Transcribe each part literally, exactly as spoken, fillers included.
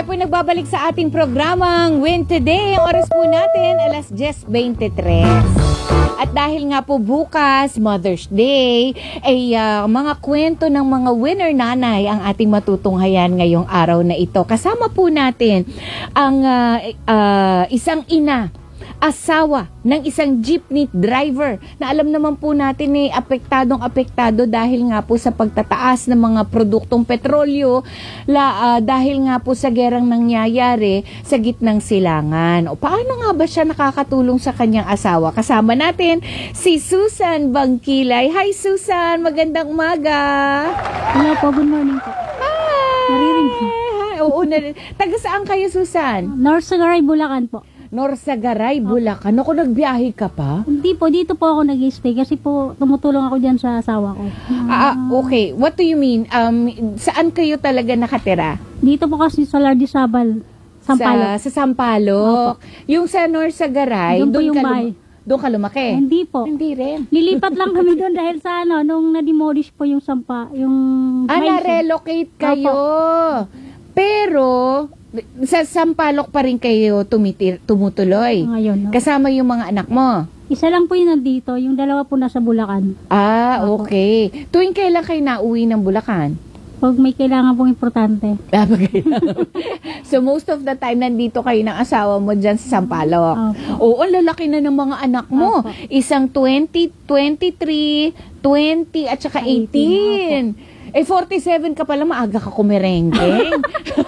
po nagbabalik sa ating programang Win Today. Ang oras po natin, alas diyes twenty-three. At dahil nga po bukas, Mother's Day, ay uh, mga kwento ng mga winner nanay ang ating matutunghayan ngayong araw na ito. Kasama po natin ang uh, uh, isang ina, asawa ng isang jeepney driver na alam naman po natin ay eh, apektadong apektado dahil nga po sa pagtataas ng mga produktong petrolyo la, uh, dahil nga po sa gerang nangyayari sa gitnang silangan. O paano nga ba siya nakakatulong sa kanyang asawa? Kasama natin si Susan Bangkilay. Hi Susan, magandang umaga. Hello po, good morning po. Hi. Naririnig. Hi. Oo, nar- taga saan kayo Susan? North Sagaray, Bulacan po. Norsagaray, Bulacan. Ako, nagbiyahe ka pa? Hindi po, dito po ako nag-stay kasi po tumutulong ako dyan sa asawa ko. Ah, okay. What do you mean? Um, saan kayo talaga nakatira? Dito po kasi sa Lardisabal, Sampaloc. Sa, sa Sampaloc. Yung sa Norsagaray, Doon po doon yung ka, bahay. lum- doon ka lumaki? Eh, hindi po. Hindi rin. Lilipat lang kami doon dahil sa ano, nung na-demolish po yung sampa, yung... Ah, mines. na-relocate kayo. Pero, sa Sampaloc pa rin kayo tumitir, tumutuloy. Ngayon, no? Kasama yung mga anak mo. Isa lang po yung nandito, yung dalawa po nasa Bulacan. Ah, Opo. okay. Tuwing kailan kayo nauwi ng Bulacan? Pag may kailangan pong importante. Ah, bagay lang. So, most of the time, nandito kayo ng asawa mo dyan sa Sampaloc. Opo. Oo, ang lalaki na ng mga anak mo. Opo. Isang twenty, twenty-three, twenty, at saka eighteen. Eh, forty-seven ka pala, maaga ka kumerengkeng.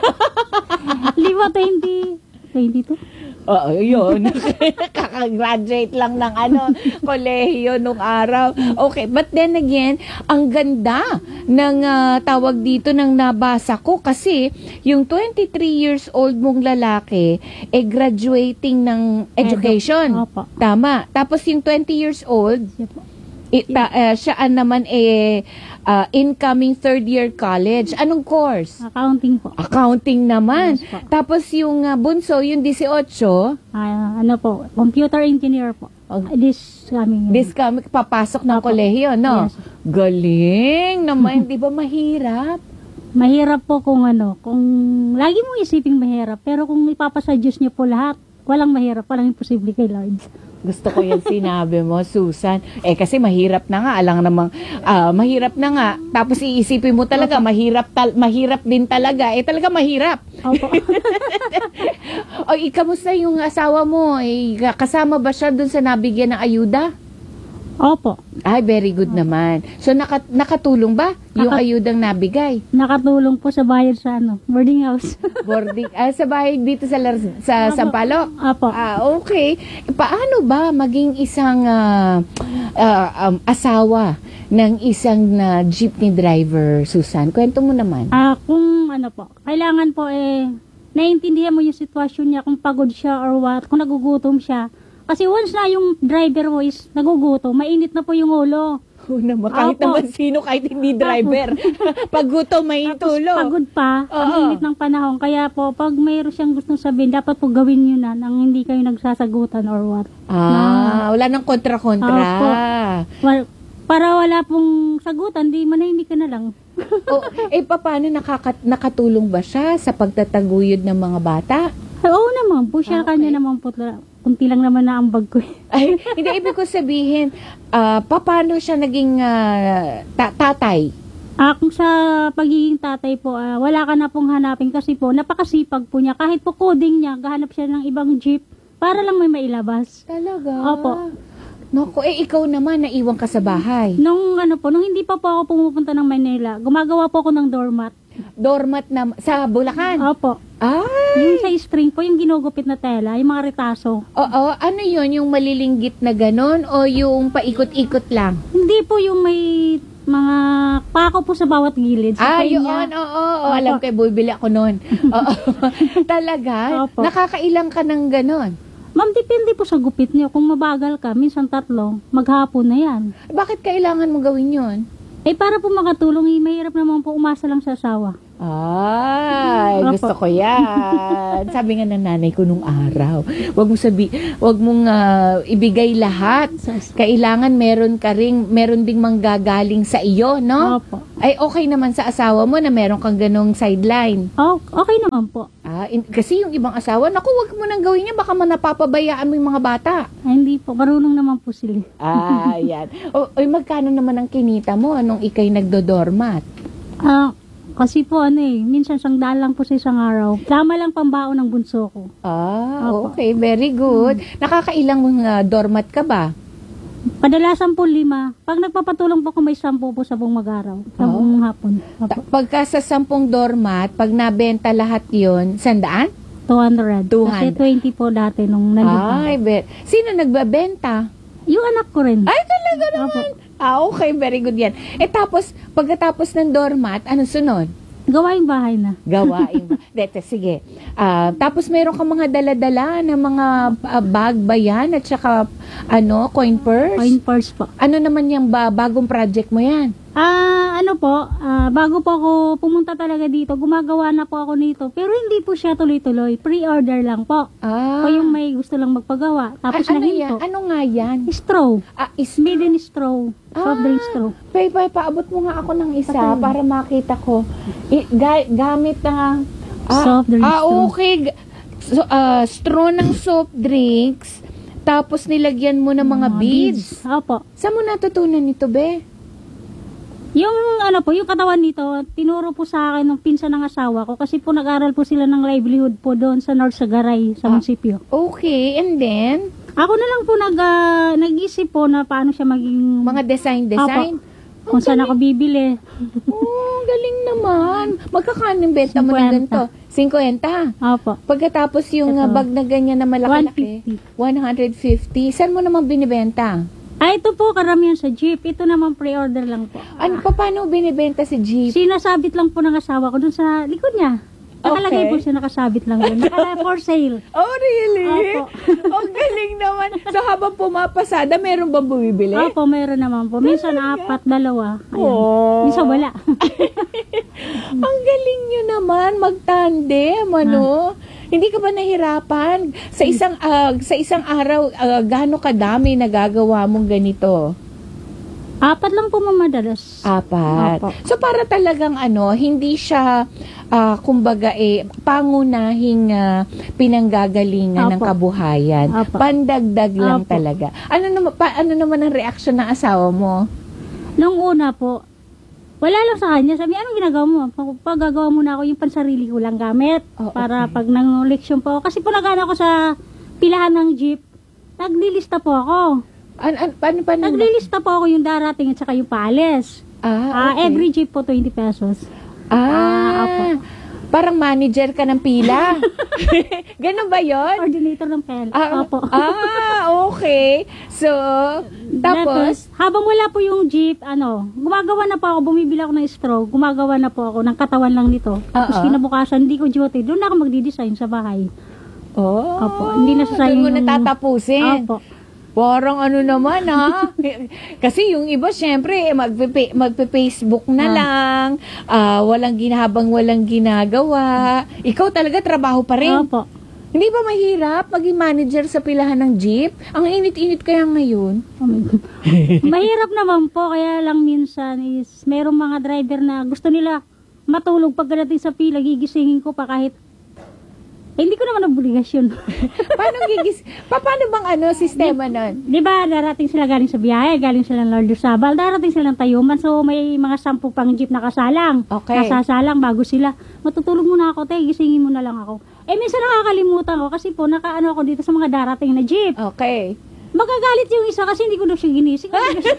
Lima, twenty, twenty-two. Oo, yun. Kakagraduate lang ng ano, kolehiyo nung araw. Okay, but then again, ang ganda ng uh, tawag dito ng nabasa ko kasi yung twenty-three years old mong lalaki eh graduating ng education. Opo. Tama. Tapos yung twenty years old, Siya po. ita, uh, siya naman eh uh, incoming third year college. Anong course? Accounting po. Accounting naman. Yes po. Tapos yung uh, bunso, yung eighteen, Ah, ano po, computer engineer po. Oh. This coming. this kami papasok ng Opo. kolehiyo, no? Yes. Galing naman, di ba mahirap? Mahirap po kung ano, kung lagi mong isiping mahirap, pero kung ipapasa Diyos niyo po lahat, walang mahirap, walang imposible kay Lord. Gusto ko yan sinabi mo, Susan. Eh kasi mahirap na nga, alang namang ah, mahirap na nga. Tapos iisipin mo talaga, mahirap tal- mahirap din talaga. Eh talaga mahirap. Opo. O ikamusta yung asawa mo? Eh, kasama ba siya dun sa nabigyan ng ayuda? Opo. Ay, very good naman. So, naka, nakatulong ba yung Naka- ayudang nabigay? Nakatulong po sa bayad sa ano, boarding house. Boarding, ah, sa bahay dito sa, Lar- sa Opo. Sampaloc? Opo. Ah, okay. Paano ba maging isang ah, ah, um, asawa ng isang na jeepney driver, Susan? Kwento mo naman. Ah, kung ano po, kailangan po eh, naiintindihan mo yung sitwasyon niya, kung pagod siya or what, kung nagugutom siya. Kasi once na yung driver mo is nagugutom, mainit na po yung ulo. Oo naman, kahit Opo. naman sino, kahit hindi driver. Pag gutom, may Tapos tulo. pagod pa, ang Oo. init ng panahon. Kaya po, pag mayroon siyang gustong sabihin, dapat po gawin yun na, nang hindi kayo nagsasagutan or what. Ah, wala nang kontra-kontra. Opo. Well, para wala pong sagutan, di manahimik ka na lang. O, eh, paano nakaka- nakatulong ba siya sa pagtataguyod ng mga bata? Ay, oo naman po, siya Ah, okay. kanya naman po. Kunti lang naman na ang bag ko. Ay, hindi, ibig ko sabihin, ah, paano siya naging ah, ta- tatay? Ah, kung sa pagiging tatay po, ah, wala ka na pong hanapin kasi po, napakasipag po niya. Kahit po coding niya, gahanap siya ng ibang jeep para lang may mailabas. Talaga? Opo. Naku, eh, ikaw naman, naiwan ka sa bahay. Nung ano po, nung hindi pa po ako pumupunta ng Manila, gumagawa po ako ng doormat. Doormat na, sa Bulacan? Opo. Ay! Yung sa string po, yung ginugupit na tela, yung mga retaso. Oo, ano yon yung malilinggit na ganon o yung paikot-ikot lang? Hindi po yung may mga pako po sa bawat gilid. Ah, Sa yun, kanya. oo, oo, Opo. alam ko, eh, bumibili ako noon. Oo. Talaga? Opo. Nakakailang ka ng ganon? Ma'am, depende po sa gupit niyo. Kung mabagal ka, minsan tatlo, maghapon na yan. Bakit kailangan mo gawin yon? Eh, para po makatulong, eh, mahirap naman po umasa lang sa asawa. Ay, Opo. gusto ko yan. Sabi nga ng nanay ko nung araw, wag mo sabi, wag mong ah, ibigay lahat. Kailangan meron ka ring, meron ding manggagaling sa iyo, no? Opo. Ay, okay naman sa asawa mo na meron kang ganong sideline. Oh, okay naman po. Ah, in- kasi yung ibang asawa, naku, wag mo nang gawin yan, baka manapapabayaan mo yung mga bata. Ay, hindi po. Marunong naman po sila. Ah, yan. O, oy, magkano naman ang kinita mo anong ikay nagdodormat? Ah, kasi po ano eh, minsan sang daan lang po sa isang araw. Tama lang pambaon ng bunso ko. Ah, Opo. okay, very good. Nakakailang uh, doormat ka ba? Kadalasan po lima. Pag nagpapatulong po ko may sampu po sa buong mag-araw. Sa Oh. buong hapon. Ta- Opo. Pagka sa sampung doormat, pag nabenta lahat yon, sandaan? two hundred. two Kasi hundred. twenty po dati nung nandito. Ay, be- sino nagbabenta? Yung anak ko rin. Ay, talaga Opo. naman. Ah, okay, very good yan. Eh, tapos, pagkatapos ng doormat, ano sunod? Gawaing bahay na. Gawain ba? Dete, sige. Ah, tapos meron kang mga dala-dala na mga ah, bag ba yan? At saka, ano, coin purse? Coin purse po. Ano naman yung ba, bagong project mo yan? Ah, ano po, ah, bago po ako pumunta talaga dito, gumagawa na po ako nito. Pero hindi po siya tuloy-tuloy. Pre-order lang po. Ah. O yung may gusto lang magpagawa. Tapos A- ano yan? nahinto. Ano nga yan? Straw. Ah, is Maiden straw. Soft drink straw. Pay, pay, paabot mo nga ako ng isa Okay. para makita ko. I, ga- gamit ng... Soft drink Ah, straw. okay. G- So, ah, straw ng soft drinks. Tapos nilagyan mo ng mga Mga beads. Opo. Saan mo natutunan nito, be? Yung ano po, yung katawan nito, tinuro po sa akin ng pinsan ng asawa ko kasi po nag-aral po sila ng livelihood po doon sa North Sagaray, sa Ah. munisipyo. Okay, and then, Ako na lang po nag, ah, nag-isip po na paano siya maging, mga design-design. kung saan ako bibili. Oh, galing naman. Magkakaning benta mo ng fifty. ganito? fifty. Opo. Pagkatapos yung Ito. uh, bag na ganyan na malaki-laki, one one fifty. fifty. Saan mo naman binibenta? Ah, ito po, karamihan sa jeep. Ito naman pre-order lang po. Ano, pa, paano binibenta si Jeep? Sinasabit lang po ng asawa ko dun sa likod niya. Okay. Nakalagay po siya, nakasabit lang doon. Nakala for sale. Oh, really? Opo. Ang galing naman. So, habang pumapasada, meron bang bumibili? Opo, meron naman po. Minsan apat, dalawa. Ayan. Oh. Minsan wala. Ang galing nyo naman, mag-tandem, ano? Hindi ka ba nahirapan? Sa isang ah, sa isang araw, uh, gaano kadami nagagawa mong ganito? Apat lang po mamadalas. Apat. Opo. So para talagang ano, hindi siya ah, kumbaga eh pangunahing ah, pinanggagalingan ng Opo. kabuhayan. Opo. Pandagdag lang Opo. talaga. Ano naman pa, ano naman ang reaksyon ng asawa mo? Nung una po, wala lang sa kanya. Sabi, anong ginagawa mo? Pag, pag gagawa muna ako yung pansarili ko lang gamit. Oh, para okay. pag nang leksyon po ako. Kasi po nag-ano ako sa pilahan ng jeep, naglilista po ako. An, an, paano pa naman? Naglilista po ako yung darating at saka yung paalis. Ah, Ah, okay. every jeep po twenty pesos. Ah, Ah, opo. parang manager ka ng pila. Ganun ba yon? Coordinator ng P E L. Ah, Opo. ah, okay. So, tapos, habang wala po yung jeep, ano, gumagawa na po ako, bumibili ako ng straw, gumagawa na po ako ng katawan lang nito. Tapos Oo. kinabukasan, hindi ko duty. Doon na ako magdi-design sa bahay. oh, Opo, hindi na doon sasayang mo yung- natatapusin. Opo. Parang ano naman ha. Kasi yung iba syempre magpe magpe-Facebook na Ah. lang, ah, walang ginahabang walang ginagawa. Ikaw talaga trabaho pa rin. Opo. Hindi ba mahirap maging manager sa pilahan ng jeep? Ang init-init kaya ngayon. Oh my God. Mahirap naman po, kaya lang minsan is, merong mga driver na gusto nila matulog pagdating sa pila, gigisingin ko pa kahit eh, hindi ko naman obligasyon. Paano gigis? Pa, paano bang ano sistema nun? Di ba, darating sila galing sa biyahe, galing sila ng Lord Sabal, darating sila ng Tayuman, so may mga sampu pang jeep nakasalang. Okay. Nasasalang bago sila. Matutulog muna ako, te, gisingin mo na lang ako. Eh, minsan nakakalimutan ko kasi po, nakaano ako dito sa mga darating na jeep. Okay. Magagalit yung isa kasi hindi ko na siya ginising.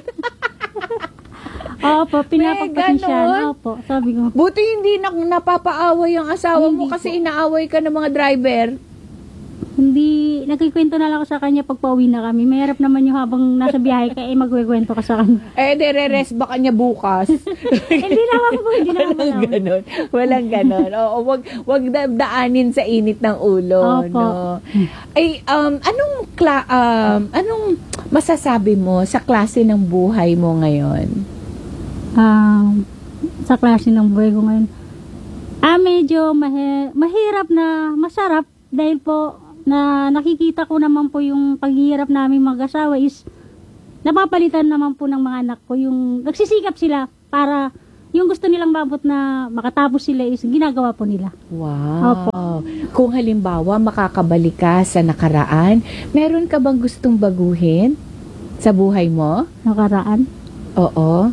Opo, pinapagpasin siya. ganon? Opo, sabi ko. Buti hindi na napapaaway ang asawa mo Hindi kasi inaaway ka ng mga driver. Hindi, nagkikwento na lang ako sa kanya pag pauwi na kami. Mahirap naman yung habang nasa biyahe ka, eh magkikwento ka sa kanya. Eh, dire-rest ba kanya bukas? Hindi naman po, hindi naman Walang po. ganon. Walang ganon. Oo, wag, wag da- daanin sa init ng ulo. Opo. No? Ay, um, anong, kla- um, anong masasabi mo sa klase ng buhay mo ngayon? Um, sa klase ng buhay ko ngayon. Ah, medyo mahi- mahirap na masarap dahil po na nakikita ko naman po yung paghihirap namin mag-asawa is napapalitan naman po ng mga anak ko yung nagsisikap sila para yung gusto nilang mabot na makatapos sila is ginagawa po nila. Wow. Kung halimbawa makakabalik ka sa nakaraan, meron ka bang gustong baguhin sa buhay mo? Nakaraan. Oo.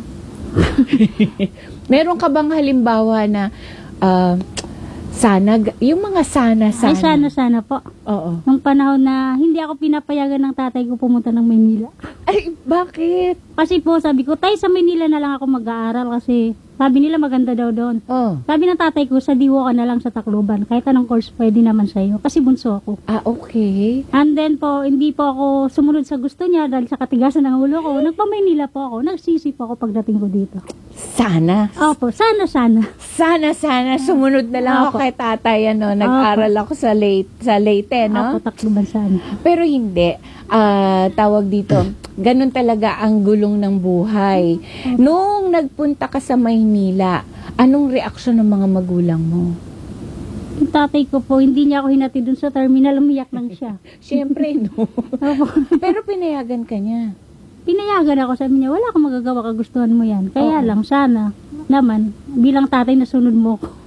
Meron ka bang halimbawa na ah, sana, g- yung mga sana, sana. Ay, sana-sana po. Oo. Nung panahon na hindi ako pinapayagan ng tatay ko pumunta ng Maynila. Ay, bakit? Kasi po, sabi ko, tay, sa Maynila na lang ako mag-aaral kasi sabi nila maganda daw doon. Oh. Sabi ng tatay ko, sa diwo ka na lang sa Tacloban. Kahit anong course pwede naman sa'yo. Kasi bunso ako. Ah, okay. And then po, hindi po ako sumunod sa gusto niya dahil sa katigasan ng ulo ko. Nagpa-Maynila po ako. Nagsisi po ako pagdating ko dito. Sana. Opo, sana-sana. Sana, sana. Sumunod na lang ako Opo. kay tatay. Ano, nag-aral ako sa late, sa Leyte, no? Opo, Tacloban sana. Pero hindi. Ah, tawag dito, ganun talaga ang gulong ng buhay. Nung nagpunta ka sa Maynila, anong reaksyon ng mga magulang mo? Yung tatay ko po, hindi niya ako hinati dun sa terminal. Umiyak lang siya. Siyempre, no. Opo. Pero pinayagan ka niya. Pinayagan ako, sabi niya, wala kang magagawa, kagustuhan mo yan. Kaya Oo. lang, sana, naman, bilang tatay nasunod mo ko.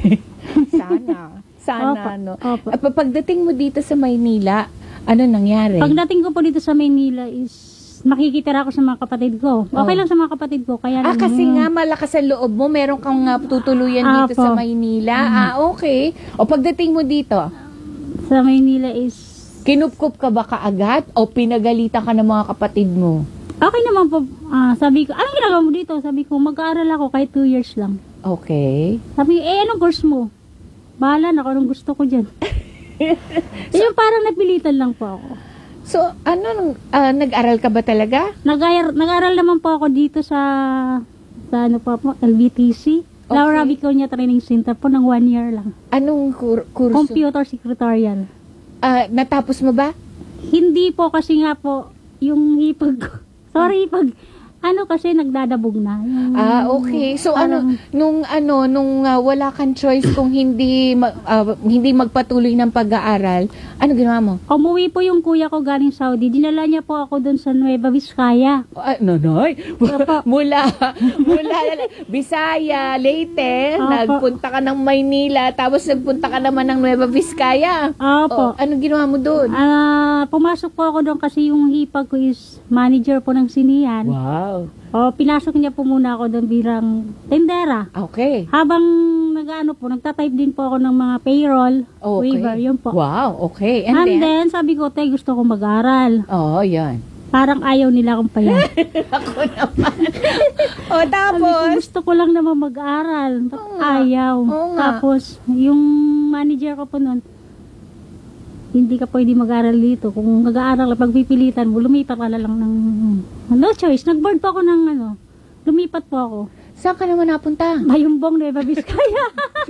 Sana. Sana, Opo, no. opo. At pagdating mo dito sa Maynila, ano nangyari? Pagdating ko po dito sa Maynila is, makikitira ako sa mga kapatid ko. Okay Oh. lang sa mga kapatid ko, kaya Ah, lang, kasi hmm, nga malakas sa loob mo, meron kang uh, tutuluyan dito Apo. sa Maynila. Ah, okay. O pagdating mo dito, sa Maynila is, kinupkup ka ba kaagad o pinagalitan ka ng mga kapatid mo? okay naman po, ah, sabi ko, anong ginagawa mo dito? Sabi ko, mag-aaral ako kahit two years lang. Okay. Sabi ko, eh, anong course mo? Bahala na kung anong gusto ko dyan. Yung parang napilitan lang po ako. So, ano, nung, ah, nag-aral ka ba talaga? Nag-aral, nag-aral naman po ako dito sa, sa ano po po, L B T C. Laura Okay. Viconia Training Center po ng one year lang. Anong kur- kurso? Computer Secretarial. Ah, natapos mo ba? Hindi po kasi nga po, yung hipag ko. Sorry, hipag. Ano kasi nagdadabog na. Yung, Ah, okay. So ano, parang- nung ano, nung ah, wala kang choice kung hindi ma- ah, hindi magpatuloy ng pag-aaral, ano ginawa mo? Umuwi po yung kuya ko galing Saudi. Dinala niya po ako doon sa Nueva Vizcaya. Ah, nonoy. Opo. mula mula Bisaya, Leyte, Opo. nagpunta ka ng Maynila, tapos nagpunta ka naman ng Nueva Vizcaya. Opo. Oh, ano ginawa mo doon? Ah, pumasok po ako doon kasi yung hipag ko is manager po ng sinihan. Wow. O, pinasok niya po muna ako doon bilang tendera. Okay. Habang nag-ano po, nagtatype din po ako ng mga payroll, Okay. waiver, yun po. Wow, okay. And, And, then? then, sabi ko, tay, gusto ko mag-aral. Oh, yan. Parang ayaw nila akong payan. Ako naman. o, Sabi ko, tapos? gusto ko lang naman mag-aral. Ba't Oo nga. ayaw? Oo nga. Tapos, yung manager ko po noon, hindi ka pwede mag-aral dito. Kung mag-aaral, pagpipilitan mo, lumipat ka na lang ng... No choice. Nag-board po ako ng ano. Lumipat po ako. Saan ka naman napunta? Mayumbong, Nueva Vizcaya.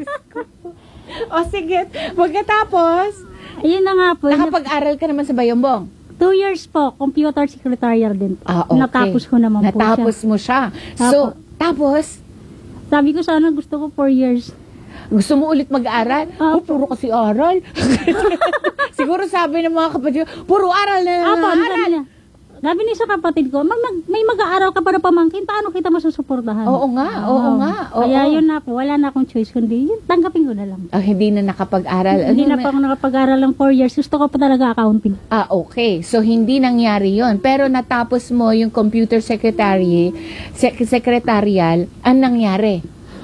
O, sige. Pagkatapos, Ayun na nga po. nakapag-aral ka naman sa Bayombong. Two years po, computer secretarial din po. Ah, okay. Natapos ko naman Natapos po siya. mo siya. So, tapos, Sabi ko sana gusto ko four years. gusto mo ulit mag-aral? Ah, Oh, puro kasi aral. Siguro sabi ng mga kapatid, puro aral na Apo, aral. sabi niya. Sabi niya sa kapatid ko, mag, mag, may mag-aaral ka para pamangkin, paano kita masusuportahan? Oo nga, oo nga. Oo. Kaya yun na po, wala na akong choice, kundi yun, tanggapin ko na lang. Ah, hindi na nakapag-aral. Hindi Ano na may- pa ako nakapag-aral ng four years, gusto ko pa talaga accounting. Ah, okay. So, hindi nangyari yon. Pero natapos mo yung computer secretary, sek- secretarial, ang nangyari?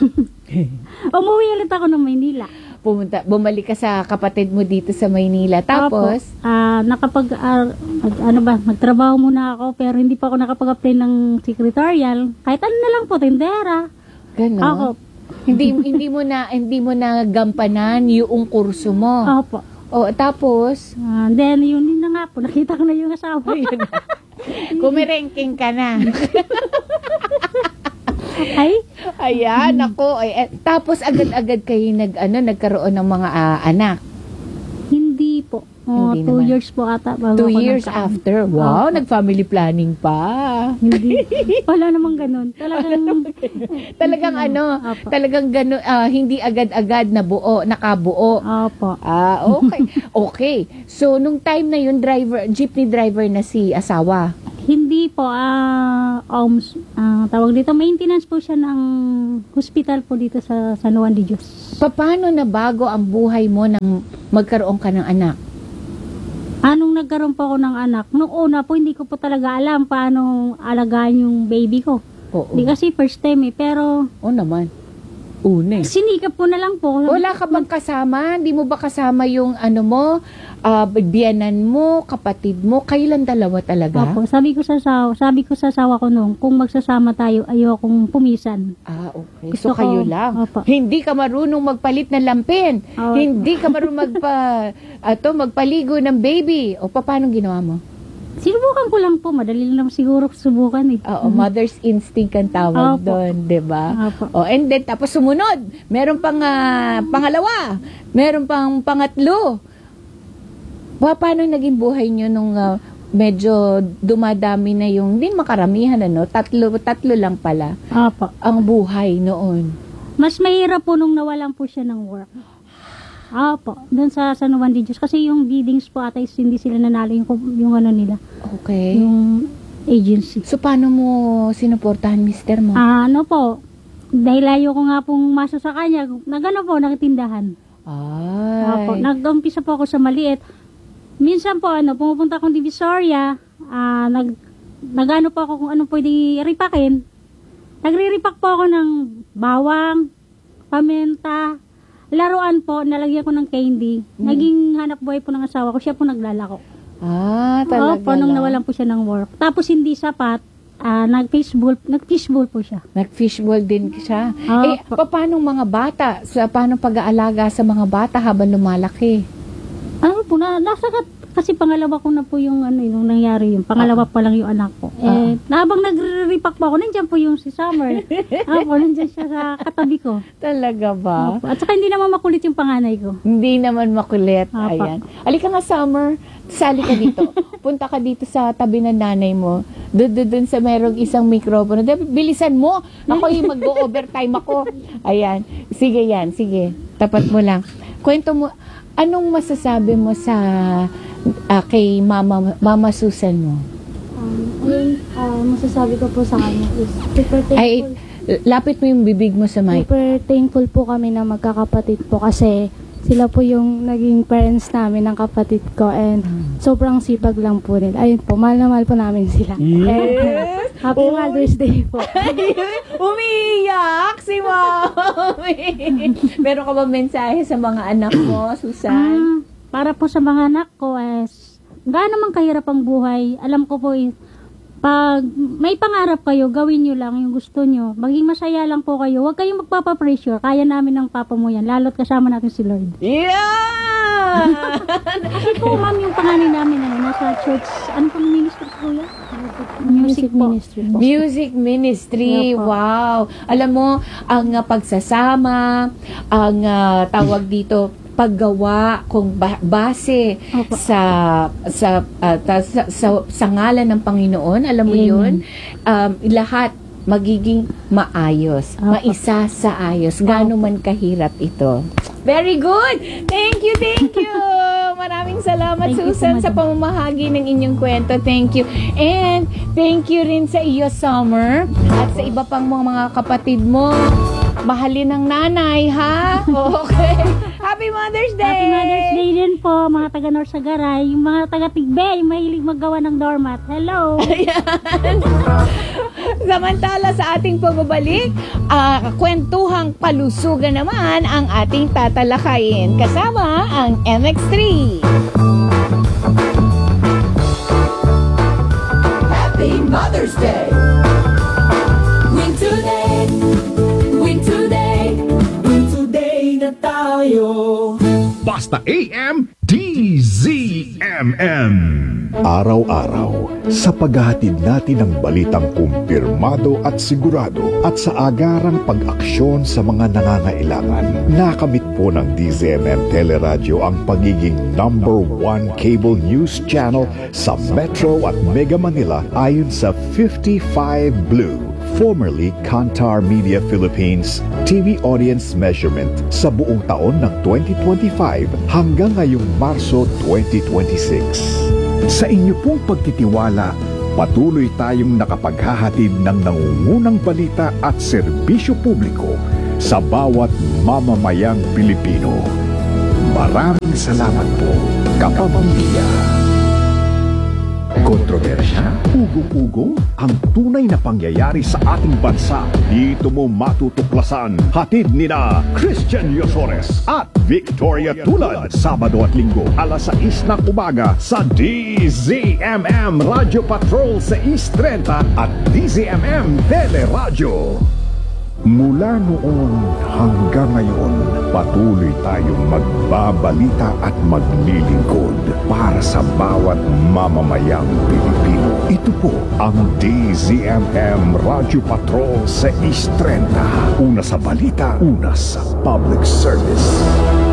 Umuwi ulit ako ng Maynila. Pumunta, bumalik ka sa kapatid mo dito sa Maynila. Tapos, Opo. Ah, nakapag, ah, mag- ano ba, magtrabaho muna ako, pero hindi pa ako nakapag-apply ng secretarial. Kahit ano na lang po, tindera. gano'n. Ako, hindi hindi mo na hindi mo na gampanan yung kurso mo. opo. O tapos, Ah, then, yun din na nga po, nakita ko na yung asawa. yun na. Kumirengking ka na. Ay, Ayan, ako. Ay, eh, tapos agad-agad kayo nag ano nagkaroon ng mga ah, anak. hindi po. Oh, Hindi two naman. years po ata. Bago Two ako years nagkaan. after. Wow, Opo. nag-family planning pa. Hindi. Wala namang ganun. Talagang, Talagang ano, Opo. talagang gano, ah, hindi agad-agad na buo, nakabuo. Opo. Ah, okay. Okay. So, nung time na yun, driver, jeepney driver na si asawa. Hindi po, ah, OMS, ah, tawag dito, maintenance po siya ng hospital po dito sa San Juan de Dios. Paano na bago ang buhay mo nang magkaroon ka ng anak? Anong nagkaroon po ako ng anak? Noong una po, hindi ko po talaga alam paano alagaan yung baby ko. Oo. Hindi kasi first time eh, pero Oo naman. Una eh. sinikap ko na lang po. Wala ka bang kasama? Hindi mo ba kasama yung ano mo, ah, biyanan mo, kapatid mo? Kayo lang dalawa talaga? Opo, sabi ko sa sawa, sabi ko sa sawa ko noon, kung magsasama tayo, ayokong pumisan. Ah, okay. Gusto So, kayo ko- lang. Opo. Hindi ka marunong magpalit ng lampin. Oo. Hindi ka marunong magpa, ato, magpaligo ng baby. O, paano ginawa mo? Sinubukan ko lang po, madali lang naman siguro subukan eh. Oo, mother's instinct ang tawag Opo. doon, 'di ba? Opo. O, and then tapos sumunod, meron pang ah, pangalawa, meron pang pangatlo. Pa, paano naging buhay niyo nung ah, medyo dumadami na yung, hindi makaramihan ano, tatlo, tatlo lang pala Opo. ang buhay noon. Mas mahirap po nung nawalan po siya ng work. Opo, doon sa San Juan de Dios. Kasi yung biddings po ata is hindi sila nanalo yung, yung ano nila, Okay. yung agency. So, paano mo sinuportahan mister mo? Ah, ano po, dahil layo ko nga pong masa sa kanya, nagano po, nagtindahan. Opo, Ay. nag-umpisa po ako sa maliit. Minsan po, ano, pumupunta akong Divisoria, ah, nag, nagano po ako kung anong pwede ripakin. Nagre-repack po ako ng bawang, paminta, laruan po, nalagyan ko ng candy. Naging hanap buhay po ng asawa ko, siya po naglalako. Ah, talaga Opo, nung lang. nawalan po siya ng work. Tapos hindi sapat, ah, nag-fishbowl, nag-fishbowl po siya. Nag-fishbowl din siya. Ah, eh, paano mga bata? Sa paano pag-aalaga sa mga bata habang lumalaki? Ano po, na, nasa kat- kasi pangalawa ko na po yung ano yung nangyari yung pangalawa pa lang yung anak ko. Eh, na habang nagre-repack po ako, nandiyan po yung si Summer. Ako, nandiyan siya sa katabi ko. Talaga ba? Opo. At saka hindi naman makulit yung panganay ko. Hindi naman makulit. Apa. Ayan. Alika nga, Summer. Sali ka dito. Punta ka dito sa tabi ng nanay mo. Doon, doon, doon sa merong isang mikropono. Dapat bilisan mo. Ako yung mag-overtime ako. Ayan. Sige yan. Sige. Tapat mo lang. Kwento mo, anong masasabi mo sa ah, kay Mama, Mama Susan mo? Um, ayun, ah, masasabi ko po sa kanya is super thankful. Ay, lapit mo yung bibig mo sa mic. Super thankful po kami na magkakapatid po kasi sila po yung naging parents namin ng kapatid ko and sobrang sipag lang po nila. Ayun po, mahal na mahal po namin sila. Yes! And happy Oh. Mother's Day po. Umiiyak si Mommy. Meron ka ba mensahe sa mga anak mo, Susan? Ah, para po sa mga anak ko, es, gaano man kahirap ang buhay, alam ko po, eh, pag may pangarap kayo, gawin nyo lang yung gusto nyo. Maging masaya lang po kayo. Huwag kayong magpapapressure. Kaya namin ng papa mo yan. Lalo't kasama natin si Lord. Yeah! Kasi po, ma'am, yung pangalan namin, ano, nasa church, ano pong ministry po yan? Music po. ministry po. Music ministry. Yeah po. Wow. Alam mo, ang uh, pagsasama, ang uh, tawag dito, paggawa kung ba- base Opo. sa sa, uh, ta- sa sa sa ngalan ng Panginoon, alam mo Amen. 'yun, um, lahat magiging maayos, Opo. maisa sa ayos, gaano man kahirap ito. Very good. Thank you, thank you. Maraming salamat, Thank you, Susan, sa Madam. pamamahagi ng inyong kwento. Thank you. And thank you rin sa iyo, Summer, at sa iba pang mga, mga kapatid mo. Mahalin ng nanay, ha? Okay. Happy Mother's Day! Happy Mother's Day din po, mga taga Norsagaray, yung mga taga Tigbe, yung mahilig maggawa ng doormat. Hello! Ayan. Samantala sa ating pagbabalik, ah, kwentuhang palusugan naman ang ating tatalakayin kasama ang M X three. Happy Mother's Day! Win today! Win today! Win today na tayo! Basta A M, D Z M M. Araw-araw, sa paghahatid natin ng balitang kumpirmado at sigurado at sa agarang pag-aksyon sa mga nangangailangan, nakamit po ng D Z M M Teleradyo ang pagiging number one cable news channel sa Metro at Mega Manila ayon sa fifty-five Blue, formerly Kantar Media Philippines T V audience measurement sa buong taon ng twenty twenty-five hanggang ngayong Marso twenty twenty-six. Sa inyo pong pagtitiwala, patuloy tayong nakapaghahatid ng nangungunang balita at serbisyo publiko sa bawat mamamayang Pilipino. Maraming salamat po, Kapamilya. Kontrobersya, ugong-ugong, ang tunay na pangyayari sa ating bansa. Dito mo matutuklasan. Hatid ni na Christian Yosores at Victoria Tulad. Sabado at Linggo, alas sais ng umaga sa D Z M M Radio Patrol sa East thirty at D Z M M Teleradyo. Mula noon hanggang ngayon, patuloy tayong magbabalita at maglilingkod para sa bawat mamamayang Pilipino. Ito po ang D Z M M Radio Patrol sa East thirty. Una sa balita, una sa public service.